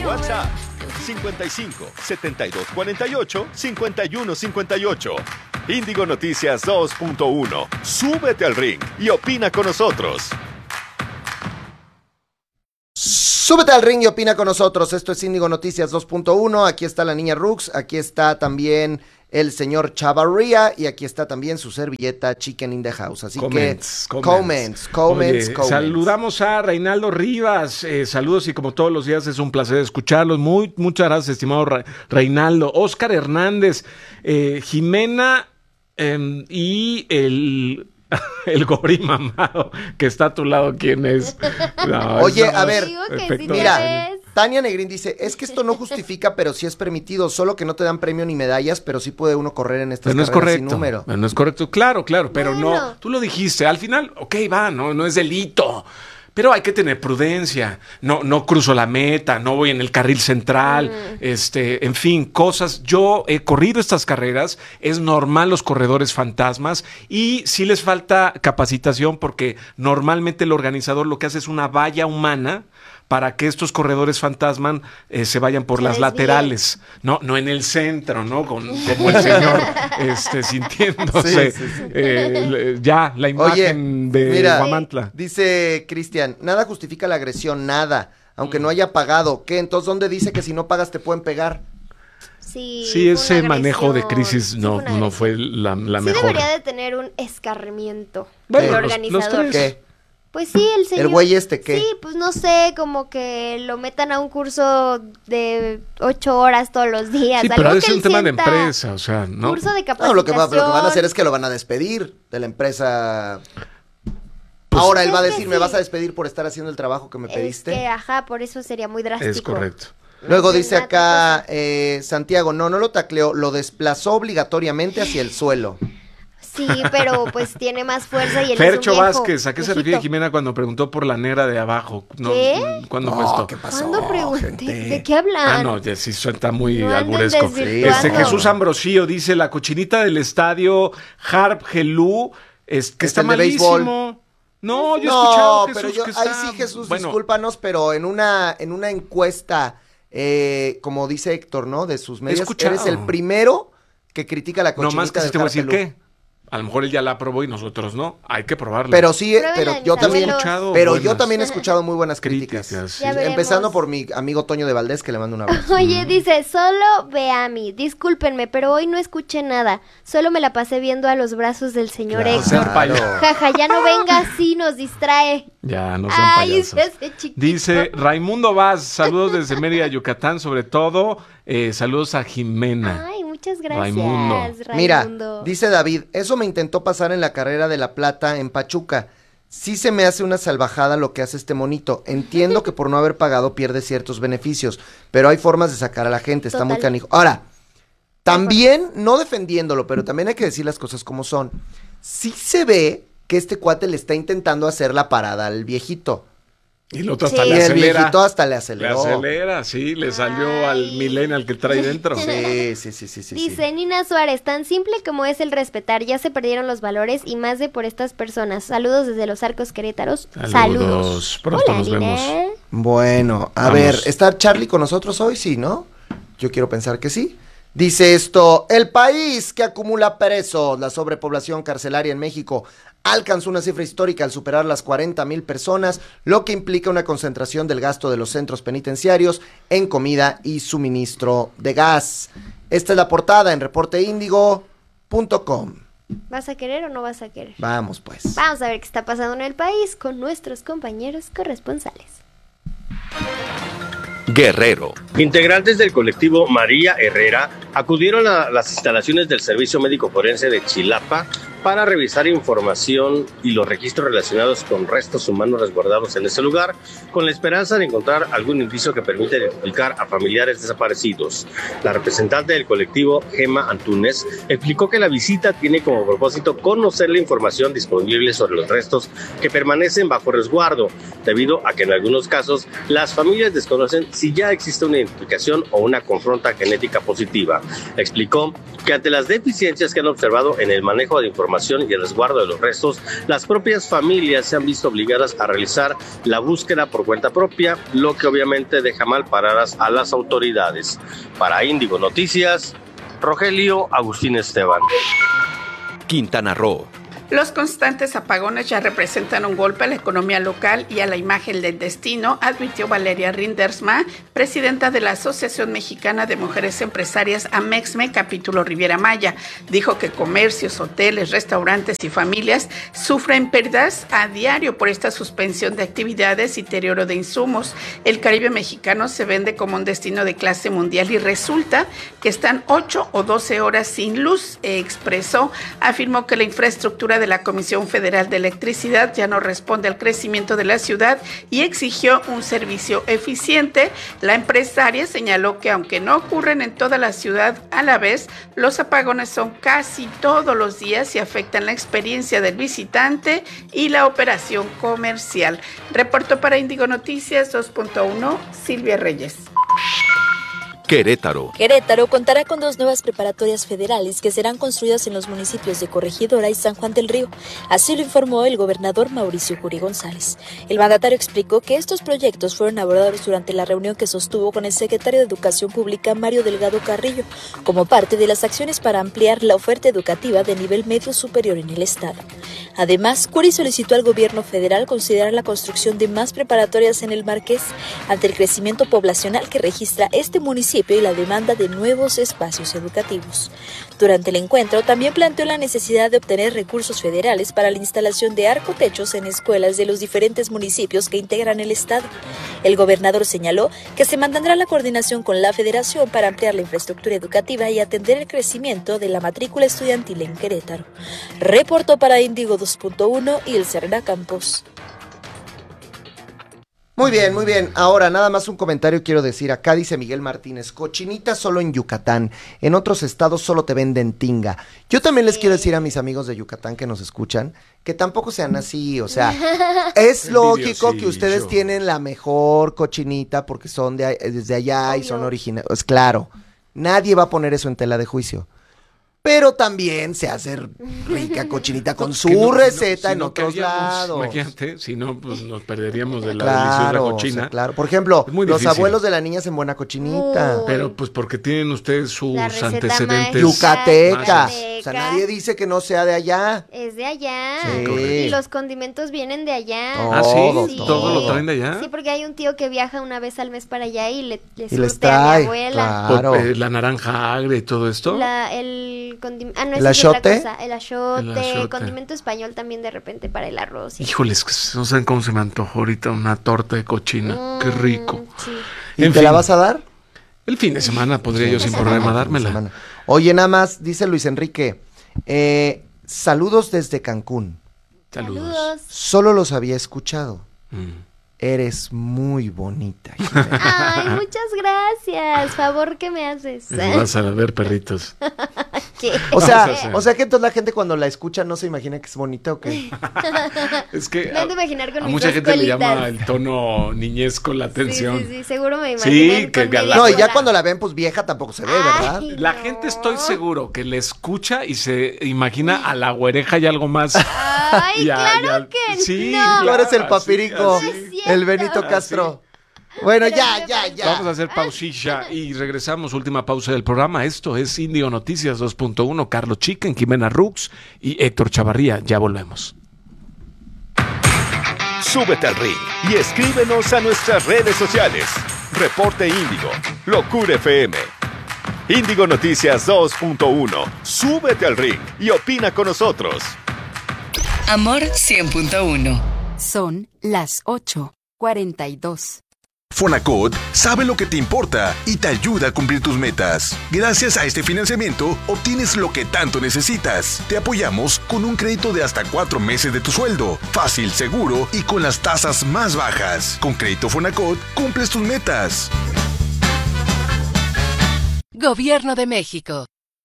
WhatsApp 55 72 48 51 58. Índigo Noticias 2.1. Súbete al ring y opina con nosotros. Súbete al ring y opina con nosotros. Esto es Índigo Noticias 2.1. Aquí está la niña Rux, aquí está también el señor Chavarría y aquí está también su servilleta Chicken in the House. Así comments. Saludamos a Reinaldo Rivas. Saludos y como todos los días es un placer escucharlos. Muchas gracias, estimado Reinaldo. Oscar Hernández, Jimena y el Gori mamado que está a tu lado, ¿quién es? No, oye, a ver, mira, Tania Negrín dice, es que esto no justifica, pero sí es permitido, solo que no te dan premio ni medallas, pero sí puede uno correr en estas carreras sin número. No es correcto, claro, pero no, tú lo dijiste, al final, no es delito. Pero hay que tener prudencia, no cruzo la meta, no voy en el carril central, en fin, cosas. Yo he corrido estas carreras, es normal los corredores fantasmas y sí les falta capacitación porque normalmente el organizador lo que hace es una valla humana para que estos corredores fantasmas se vayan por las laterales, no en el centro, ¿no? Como el señor sintiéndose ya la imagen de Huamantla. Dice Cristian, nada justifica la agresión, nada, aunque no haya pagado. ¿Qué? Entonces, ¿dónde dice que si no pagas te pueden pegar? Sí, ese manejo de crisis no fue la mejor. Sí debería de tener un escarmiento el organizador. ¿Qué? Pues sí, el señor. ¿El güey ¿qué? Sí, pues no sé, como que lo metan a un curso de 8 horas todos los días. Sí, pero es un tema de empresa, o sea, ¿no? Curso de capacitación. No, lo que van a hacer es que lo van a despedir de la empresa. Pues, ahora él va a decir, ¿me vas a despedir por estar haciendo el trabajo que me pediste? Por eso sería muy drástico. Es correcto. Luego dice acá Santiago, no lo tacleó, lo desplazó obligatoriamente hacia el suelo. Sí, pero pues tiene más fuerza y él Fercho es un viejo, Vázquez, ¿a qué se refiere Jimena cuando preguntó por la negra de abajo? ¿Qué? ¿Cuándo fue esto? ¿Qué pasó? ¿Cuándo pregunté? Gente? ¿De qué hablan? Ya sí suena muy No anden alburesco. desvirtuando. Jesús Ambrosio dice, la cochinita del estadio Harp Gelú, que está malísimo. No, yo he escuchado, Jesús, pero que ahí está... sí, Jesús, discúlpanos, pero en una encuesta, como dice Héctor, ¿no? De sus medios, eres el primero que critica la cochinita no más que del si te voy a decir Harp Gelú. qué. A lo mejor él ya la aprobó y nosotros no. Hay que probarlo. Pero sí, yo también he escuchado muy buenas críticas. Sí. Empezando por mi amigo Toño de Valdés, que le mando un abrazo. Oye, dice, solo ve a mí. Discúlpenme, pero hoy no escuché nada. Solo me la pasé viendo a los brazos del señor Héctor. Jaja, ya no venga así, nos distrae. Ya, no sean payasos. Ese chiquito. Dice Raimundo Vaz, saludos desde Mérida, Yucatán, sobre todo. Saludos a Jimena. Ay, muchas gracias, Raimundo. Mira, dice David, eso me intentó pasar en la carrera de La Plata en Pachuca. Sí se me hace una salvajada lo que hace este monito. Entiendo que por no haber pagado pierde ciertos beneficios, pero hay formas de sacar a la gente, está muy canijo. Ahora, también, no defendiéndolo, pero también hay que decir las cosas como son. Sí se ve que este cuate le está intentando hacer la parada al viejito. Y el otro hasta le acelera. Y el viejito hasta le aceleró. Le acelera, sí, le salió al millennial que trae dentro. Sí. Dice Nina Suárez, tan simple como es el respetar, ya se perdieron los valores y más de por estas personas. Saludos desde Los Arcos Querétaros. Saludos. Pronto Hola, nos Nina. vemos. Bueno, a ver, ¿está Charlie con nosotros hoy? Sí, ¿no? Yo quiero pensar que sí. Dice esto, el país que acumula presos, la sobrepoblación carcelaria en México alcanzó una cifra histórica al superar las 40,000 personas, lo que implica una concentración del gasto de los centros penitenciarios en comida y suministro de gas. Esta es la portada en reporteindigo.com. ¿Vas a querer o no vas a querer? Vamos pues. Vamos a ver qué está pasando en el país con nuestros compañeros corresponsales. Guerrero. Integrantes del colectivo María Herrera acudieron a las instalaciones del Servicio Médico Forense de Chilapa para revisar información y los registros relacionados con restos humanos resguardados en ese lugar, con la esperanza de encontrar algún indicio que permita identificar a familiares desaparecidos. La representante del colectivo, Gema Antúnez, explicó que la visita tiene como propósito conocer la información disponible sobre los restos que permanecen bajo resguardo, debido a que en algunos casos las familias desconocen si ya existe una identificación o una confronta genética positiva. Explicó que ante las deficiencias que han observado en el manejo de información información y el resguardo de los restos, las propias familias se han visto obligadas a realizar la búsqueda por cuenta propia, lo que obviamente deja mal paradas a las autoridades. Para Índigo Noticias, Rogelio Agustín Esteban. Quintana Roo. Los constantes apagones ya representan un golpe a la economía local y a la imagen del destino, advirtió Valeria Rindersma, presidenta de la Asociación Mexicana de Mujeres Empresarias AMEXME, capítulo Riviera Maya. Dijo que comercios, hoteles, restaurantes y familias sufren pérdidas a diario por esta suspensión de actividades y deterioro de insumos. El Caribe mexicano se vende como un destino de clase mundial y resulta que están 8 o 12 horas sin luz, expresó. Afirmó que la infraestructura de la Comisión Federal de Electricidad ya no responde al crecimiento de la ciudad y exigió un servicio eficiente. La empresaria señaló que aunque no ocurren en toda la ciudad a la vez, los apagones son casi todos los días y afectan la experiencia del visitante y la operación comercial. Reportó para Índigo Noticias 2.1, Silvia Reyes. Querétaro. Querétaro contará con 2 nuevas preparatorias federales que serán construidas en los municipios de Corregidora y San Juan del Río. Así lo informó el gobernador Mauricio Curi González. El mandatario explicó que estos proyectos fueron abordados durante la reunión que sostuvo con el secretario de Educación Pública, Mario Delgado Carrillo, como parte de las acciones para ampliar la oferta educativa de nivel medio superior en el estado. Además, Curi solicitó al gobierno federal considerar la construcción de más preparatorias en el Marqués ante el crecimiento poblacional que registra este municipio y la demanda de nuevos espacios educativos. Durante el encuentro también planteó la necesidad de obtener recursos federales para la instalación de arcotechos en escuelas de los diferentes municipios que integran el estado. El gobernador señaló que se mantendrá la coordinación con la federación para ampliar la infraestructura educativa y atender el crecimiento de la matrícula estudiantil en Querétaro. Reportó para Índigo 2.1 y el Serena Campos. Muy bien, muy bien. Ahora, nada más un comentario quiero decir. Acá dice Miguel Martínez, cochinita solo en Yucatán. En otros estados solo te venden tinga. Yo también les quiero decir a mis amigos de Yucatán que nos escuchan, que tampoco sean así. O sea, es lógico que ustedes tienen la mejor cochinita porque son desde allá y son originales. Pues claro, nadie va a poner eso en tela de juicio. Pero también se hace rica cochinita con su receta en otros lados. Imagínate, si no, pues nos perderíamos de la deliciosa cochina. O sea, claro, por ejemplo, los abuelos de la niña hacen buena cochinita. Pero pues porque tienen ustedes sus antecedentes. Yucateca. O sea, nadie dice que no sea de allá. Es de allá. Sí. Y los condimentos vienen de allá. ¿Sí? ¿Todo lo traen de allá? Sí, porque hay un tío que viaja una vez al mes para allá y les surte a mi abuela. Claro. La naranja agria y todo esto. ¿El achote? El achote, condimento español también de repente para el arroz. Híjoles, no saben cómo se me antojó ahorita una torta de cochina. Qué rico. Sí. ¿Y te la vas a dar? El fin de semana podría yo sin problema dármela. Oye, nada más, dice Luis Enrique, saludos desde Cancún. Saludos. Solo los había escuchado. Eres muy bonita. Ay, muchas gracias. Favor que me haces. Vas a ver, perritos. ¿Qué? O sea que entonces la gente cuando la escucha no se imagina que es bonita o qué. Es que me han de imaginar con a mis mucha gente colitas. le llama el tono niñesco la atención. Sí, seguro me imagino. Sí, que no, y ya cuando la ven pues vieja tampoco se ve, ¿verdad? La gente estoy seguro que le escucha y se imagina a la güereja y algo más. Ay, claro que sí, no. Tú eres el papirico, el Benito Castro. Bueno, ya. Vamos a hacer pausilla y regresamos, última pausa del programa. Esto es Índigo Noticias 2.1, Carlos Chicken, Jimena Rux y Héctor Chavarría. Ya volvemos. Súbete al ring y escríbenos a nuestras redes sociales. Reporte Índigo, Locura FM. Índigo Noticias 2.1. Súbete al ring y opina con nosotros. Amor 100.1. Son las 8:42. Fonacot sabe lo que te importa y te ayuda a cumplir tus metas. Gracias a este financiamiento, obtienes lo que tanto necesitas. Te apoyamos con un crédito de hasta 4 meses de tu sueldo. Fácil, seguro y con las tasas más bajas. Con Crédito Fonacot, cumples tus metas. Gobierno de México.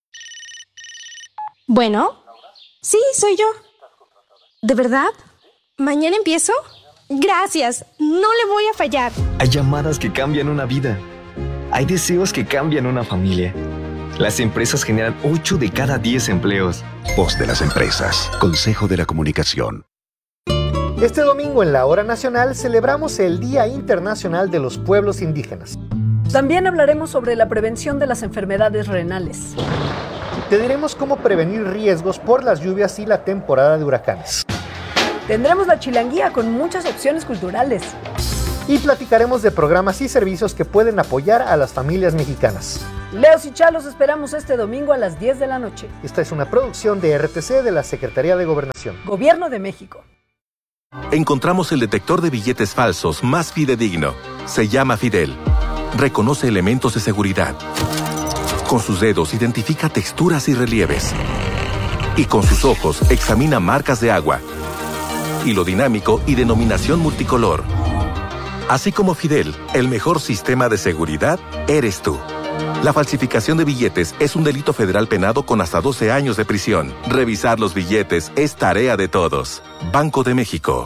Bueno, sí, soy yo. ¿De verdad? ¿Mañana empiezo? Gracias, no le voy a fallar. Hay llamadas que cambian una vida. Hay deseos que cambian una familia. Las empresas generan 8 de cada 10 empleos. Voz de las empresas. Consejo de la Comunicación. Este domingo en la Hora Nacional celebramos el Día Internacional de los Pueblos Indígenas. También hablaremos sobre la prevención de las enfermedades renales. Te diremos cómo prevenir riesgos por las lluvias y la temporada de huracanes. Tendremos la chilanguía con muchas opciones culturales. Y platicaremos de programas y servicios que pueden apoyar a las familias mexicanas. Leos y Chalos esperamos este domingo a las 10 de la noche. Esta es una producción de RTC de la Secretaría de Gobernación. Gobierno de México. Encontramos el detector de billetes falsos más fidedigno. Se llama Fidel. Reconoce elementos de seguridad. Con sus dedos identifica texturas y relieves. Y con sus ojos examina marcas de agua. Hilo dinámico y denominación multicolor. Así como Fidel, el mejor sistema de seguridad eres tú. La falsificación de billetes es un delito federal penado con hasta 12 años de prisión. Revisar los billetes es tarea de todos. Banco de México.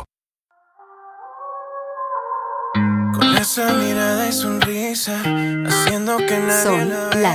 Con esa mirada y sonrisa, haciendo que nadie Son las